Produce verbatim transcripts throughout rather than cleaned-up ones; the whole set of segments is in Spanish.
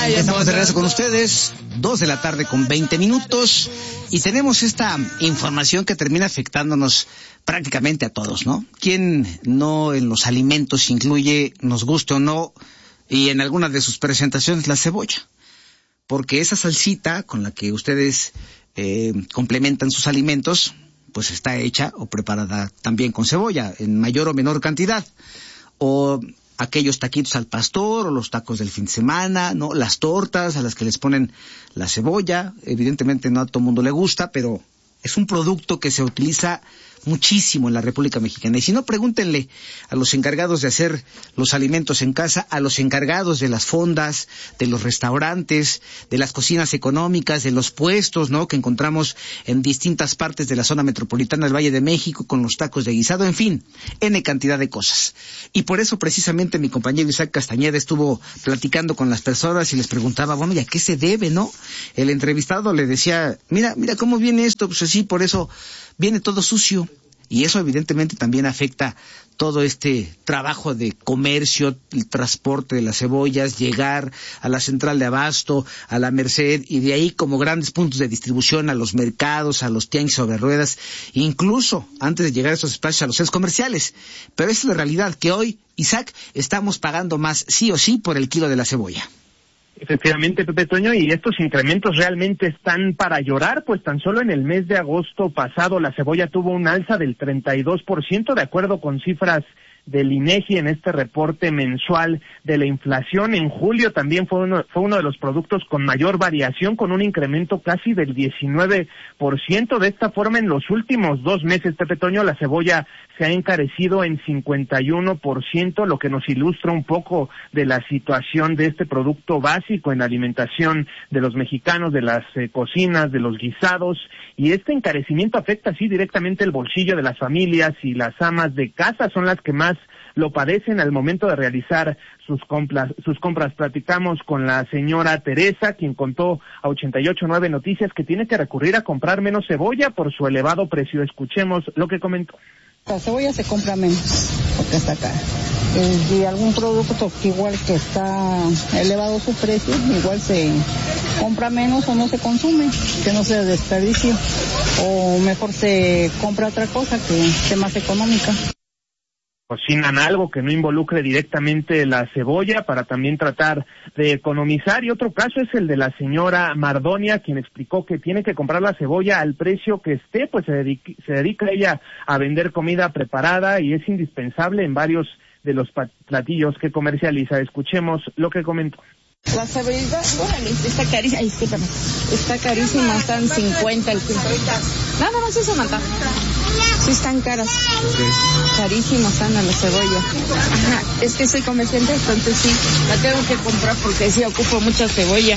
Estamos de regreso con ustedes, dos de la tarde con veinte minutos, y tenemos esta información que termina afectándonos prácticamente a todos, ¿no? ¿Quién no en los alimentos incluye, nos guste o no, y en alguna de sus presentaciones, la cebolla? Porque esa salsita con la que ustedes eh, complementan sus alimentos, pues está hecha o preparada también con cebolla, en mayor o menor cantidad. O aquellos taquitos al pastor, o los tacos del fin de semana, ¿no? Las tortas a las que les ponen la cebolla. Evidentemente no a todo mundo le gusta, pero es un producto que se utiliza muchísimo en la República Mexicana. Y si no, pregúntenle a los encargados de hacer los alimentos en casa, a los encargados de las fondas, de los restaurantes, de las cocinas económicas, de los puestos, ¿no?, que encontramos en distintas partes de la zona metropolitana del Valle de México, con los tacos de guisado, en fin, N cantidad de cosas. Y por eso precisamente mi compañero Isaac Castañeda estuvo platicando con las personas y les preguntaba, bueno, ¿y a qué se debe, no? El entrevistado le decía, mira, mira cómo viene esto, pues así, por eso viene todo sucio. Y eso evidentemente también afecta todo este trabajo de comercio, el transporte de las cebollas, llegar a la central de abasto, a la Merced, y de ahí como grandes puntos de distribución a los mercados, a los tianguis sobre ruedas, incluso antes de llegar a esos espacios a los centros comerciales. Pero esa es la realidad, que hoy, Isaac, estamos pagando más sí o sí por el kilo de la cebolla. Efectivamente, Pepe Toño, y estos incrementos realmente están para llorar, pues tan solo en el mes de agosto pasado la cebolla tuvo un alza del treinta y dos por ciento, de acuerdo con cifras del INEGI en este reporte mensual de la inflación. En julio también fue uno, fue uno de los productos con mayor variación, con un incremento casi del diecinueve por ciento. De esta forma, en los últimos dos meses, Pepe Toño, la cebolla se ha encarecido en cincuenta y uno por ciento, lo que nos ilustra un poco de la situación de este producto básico en la alimentación de los mexicanos, de las eh, cocinas, de los guisados, y este encarecimiento afecta así directamente el bolsillo de las familias, y las amas de casa son las que más lo padecen al momento de realizar sus compras. Sus compras. Platicamos con la señora Teresa, quien contó a ochenta y ocho punto nueve Noticias que tiene que recurrir a comprar menos cebolla por su elevado precio. Escuchemos lo que comentó. La cebolla se compra menos porque está cara. Eh, y algún producto que igual que está elevado su precio, igual se compra menos o no se consume, que no se desperdicie, o mejor se compra otra cosa que esté más económica. Cocinan algo que no involucre directamente la cebolla para también tratar de economizar. Y otro caso es el de la señora Mardonia, quien explicó que tiene que comprar la cebolla al precio que esté, pues se dedica, se dedica ella a vender comida preparada y es indispensable en varios de los platillos que comercializa. Escuchemos lo que comentó. La cebolla, órale, está carísima, ay, discúlpame, está carísima, están cincuenta el kilo. Nada más eso, Manta. Sí están caras. Okay. Carísimas están a la cebolla. Ajá, es que soy comerciante, entonces sí, la tengo que comprar porque sí ocupo mucha cebolla.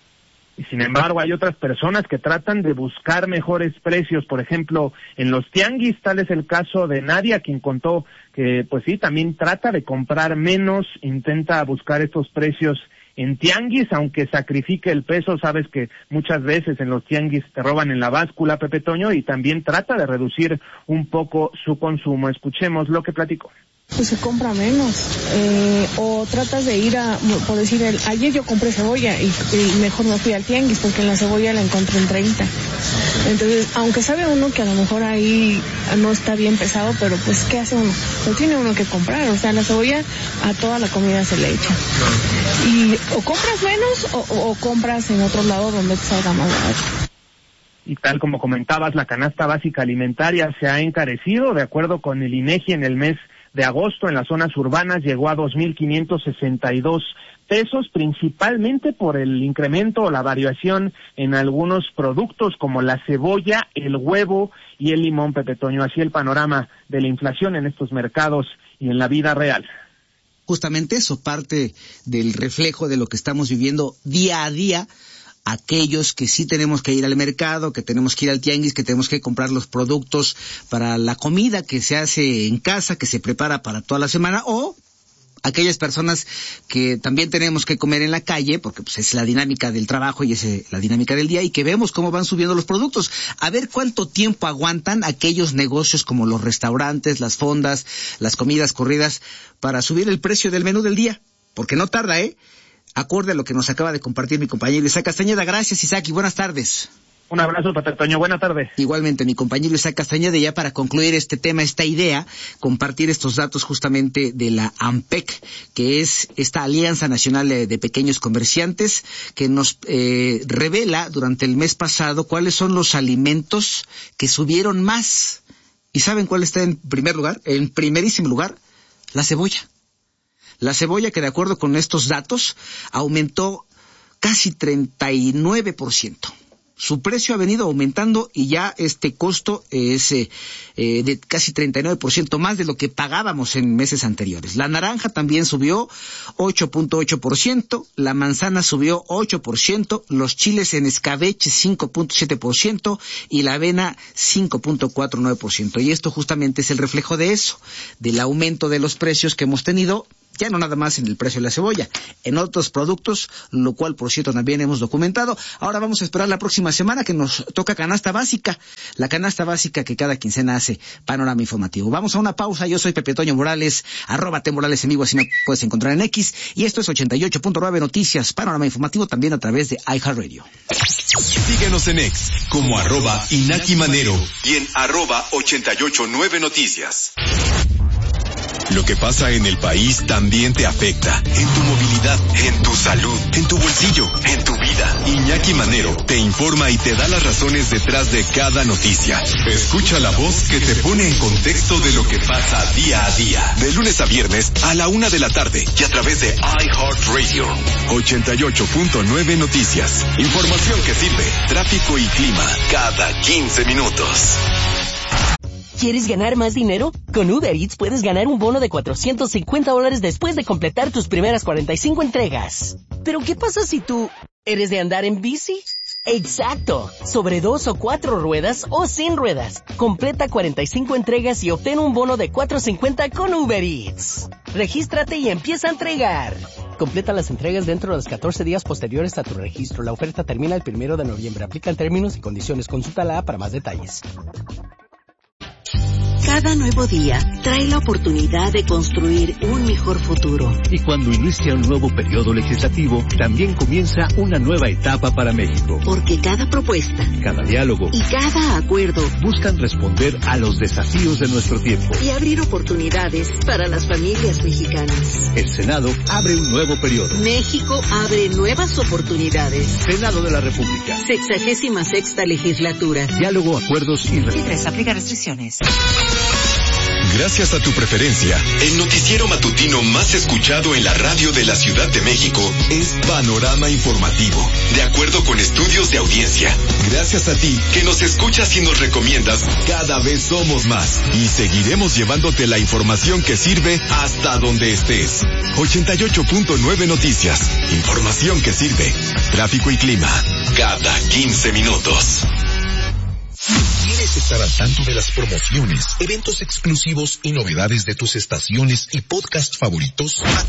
Y sin embargo, hay otras personas que tratan de buscar mejores precios, por ejemplo, en los tianguis. Tal es el caso de Nadia, quien contó que, pues sí, también trata de comprar menos, intenta buscar estos precios en tianguis, aunque sacrifique el peso. Sabes que muchas veces en los tianguis te roban en la báscula, Pepe Toño, y también trata de reducir un poco su consumo. Escuchemos lo que platicó. Pues se compra menos, eh, o tratas de ir a, por decir, el, ayer yo compré cebolla y, y mejor me fui al tianguis porque en la cebolla la encontré en treinta. Entonces, aunque sabe uno que a lo mejor ahí no está bien pesado, pero pues, ¿qué hace uno? Lo tiene uno que comprar, o sea, la cebolla a toda la comida se le echa. Y o compras menos o, o compras en otro lado donde te salga más barato. Y tal como comentabas, la canasta básica alimentaria se ha encarecido. De acuerdo con el INEGI, en el mes de agosto en las zonas urbanas llegó a dos mil quinientos sesenta y dos pesos, principalmente por el incremento o la variación en algunos productos como la cebolla, el huevo y el limón, Pepe Toño. Así el panorama de la inflación en estos mercados y en la vida real. Justamente eso, parte del reflejo de lo que estamos viviendo día a día. Aquellos que sí tenemos que ir al mercado, que tenemos que ir al tianguis, que tenemos que comprar los productos para la comida que se hace en casa, que se prepara para toda la semana, o aquellas personas que también tenemos que comer en la calle, porque pues es la dinámica del trabajo y es eh, la dinámica del día, y que vemos cómo van subiendo los productos. A ver cuánto tiempo aguantan aquellos negocios como los restaurantes, las fondas, las comidas corridas, para subir el precio del menú del día, porque no tarda, ¿eh? acorde a lo que nos acaba de compartir mi compañero Isaac Castañeda. Gracias, Isaac, y buenas tardes. Un abrazo, Pepe Toño. Buenas tardes. Igualmente, mi compañero Isaac Castañeda, ya para concluir este tema, esta idea, compartir estos datos justamente de la AMPEC, que es esta Alianza Nacional de Pequeños Comerciantes, que nos eh, revela durante el mes pasado cuáles son los alimentos que subieron más. ¿Y saben cuál está en primer lugar? En primerísimo lugar, la cebolla. La cebolla, que de acuerdo con estos datos, aumentó casi treinta y nueve por ciento. Su precio ha venido aumentando y ya este costo es eh, eh, de casi treinta y nueve por ciento más de lo que pagábamos en meses anteriores. La naranja también subió ocho punto ocho por ciento, la manzana subió ocho por ciento, los chiles en escabeche cinco punto siete por ciento y la avena cinco punto cuarenta y nueve por ciento. Y esto justamente es el reflejo de eso, del aumento de los precios que hemos tenido, ya no nada más en el precio de la cebolla, en otros productos, lo cual, por cierto, también hemos documentado. Ahora vamos a esperar la próxima semana que nos toca canasta básica, la canasta básica que cada quincena hace Panorama Informativo. Vamos a una pausa. Yo soy Pepe Toño Morales, arroba T Morales en vivo, así me puedes encontrar en X, y esto es ochenta y ocho punto nueve Noticias, Panorama Informativo, también a través de iHeartRadio. Síguenos en X como arroba Inaki Manero y en arroba ochenta y ocho nueve Noticias. Lo que pasa en el país también te afecta. En tu movilidad, en tu salud, en tu bolsillo, en tu vida. Iñaki Manero te informa y te da las razones detrás de cada noticia. Escucha la voz que te pone en contexto de lo que pasa día a día. De lunes a viernes a la una de la tarde y a través de iHeartRadio. ochenta y ocho punto nueve Noticias. Información que sirve. Tráfico y clima cada quince minutos. ¿Quieres ganar más dinero? Con Uber Eats puedes ganar un bono de cuatrocientos cincuenta dólares después de completar tus primeras cuarenta y cinco entregas. ¿Pero qué pasa si tú eres de andar en bici? ¡Exacto! Sobre dos o cuatro ruedas o sin ruedas. Completa cuarenta y cinco entregas y obtén un bono de cuatrocientos cincuenta con Uber Eats. Regístrate y empieza a entregar. Completa las entregas dentro de los catorce días posteriores a tu registro. La oferta termina el primero de noviembre. Aplican términos y condiciones. Consulta la app para más detalles. Cada nuevo día trae la oportunidad de construir un mejor futuro. Y cuando inicia un nuevo periodo legislativo, también comienza una nueva etapa para México. Porque cada propuesta, cada diálogo y cada acuerdo buscan responder a los desafíos de nuestro tiempo y abrir oportunidades para las familias mexicanas. El Senado abre un nuevo periodo. México abre nuevas oportunidades. Senado de la República. Sexagésima sexta legislatura. Diálogo, acuerdos y... y tres, aplica restricciones. Gracias a tu preferencia, el noticiero matutino más escuchado en la radio de la Ciudad de México es Panorama Informativo, de acuerdo con estudios de audiencia. Gracias a ti, que nos escuchas y nos recomiendas, cada vez somos más y seguiremos llevándote la información que sirve hasta donde estés. ochenta y ocho punto nueve Noticias, información que sirve. Tráfico y clima, cada quince minutos. ¿Quieres estar al tanto de las promociones, eventos exclusivos y novedades de tus estaciones y podcast favoritos?